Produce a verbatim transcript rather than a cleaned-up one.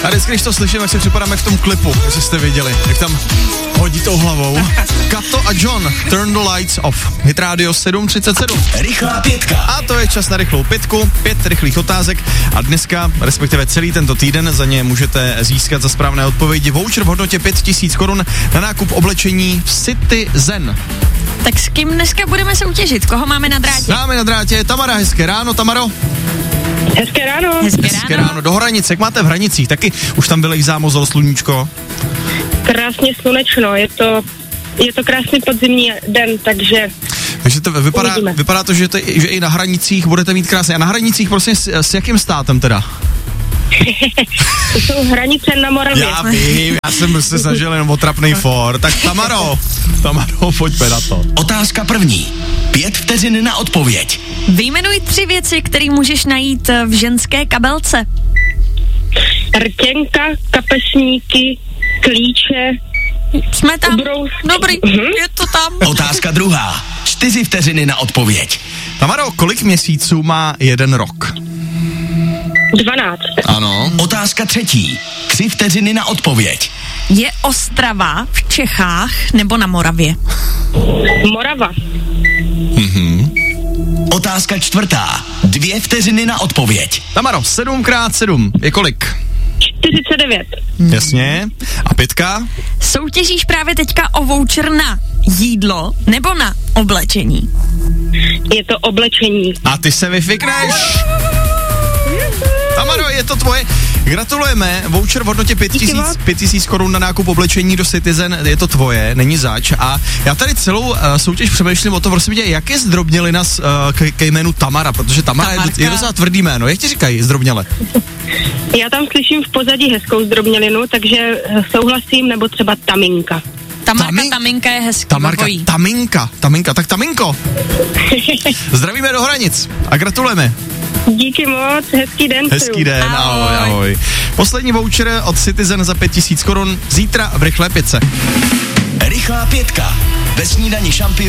A vždycky, když to slyším, jak si připadáme v tom klipu, jestli jste viděli, jak tam hodí tou hlavou. Kato a John, Turn the Lights Off. Hit Radio sedm třicet sedm. Rychlá pětka. A to je čas na rychlou pětku, pět rychlých otázek a dneska, respektive celý tento týden, za ně můžete získat za správné odpovědi voucher v hodnotě pět tisíc korun na nákup oblečení v Citizen. Tak s kým dneska budeme soutěžit? Koho máme na drátě? Máme na drátě Tamara, hezké ráno, Tamaro. Hezké ráno. Hezké Hezké ráno. ráno. Do Hranic, jak máte v Hranicích? Taky už tam vylejzá mozol sluníčko. Krásně slunečno, je to, je to krásný podzimní den, takže... Takže to vypadá, Uvidíme. vypadá to, že, to, že i na Hranicích budete mít krásně. A na Hranicích prostě s, s jakým státem teda? To jsou hranice na Moravě. Já vím, já jsem se snažil jenom o trapnej for. Tak Tamaro, Tamaro, pojďme na to. Otázka první. Pět vteřin na odpověď. Vyjmenuj tři věci, které můžeš najít v ženské kabelce. Rtěnka, kapesníky, klíče, Jsme tam. Brous. Dobrý, Mhm. je to tam. Otázka druhá. Čtyři vteřiny na odpověď. Tamaro, kolik měsíců má jeden rok? dvanáct. Ano. Otázka třetí. Tři vteřiny na odpověď. Je Ostrava v Čechách nebo na Moravě? Morava. Otázka čtvrtá. Dvě vteřiny na odpověď. Tamaro, sedm krát sedm je kolik? čtyřicet devět. Jasně. A pětka? Soutěžíš právě teďka o voucher na jídlo nebo na oblečení? Je to oblečení. A ty se vyfikneš. Tamaro, je to tvoje. Gratulujeme. Voucher v hodnotě pět tisíc korun na nákup oblečení do Citizen. Je to tvoje, není zač. A já tady celou uh, soutěž přemýšlím o tom, prosím tě, jak je zdrobnělina uh, ke, ke jménu Tamara, protože Tamara je, je docela tvrdý jméno. Jak ti říkají zdrobněle? Já tam slyším v pozadí hezkou zdrobnělinu, takže souhlasím, nebo třeba Taminka. Tamarka, Tami- Taminka je hezký. Tamarka, obojí. Taminka, Taminka, tak Taminko. Zdravíme do Hranic a gratulujeme. Díky moc, hezký den. Hezký den, ahoj, Ahoj. ahoj. Poslední voucher od Citizen za pět tisíc korun zítra v rychlé pětce. Rychlá pětka. Ve snídani šampion.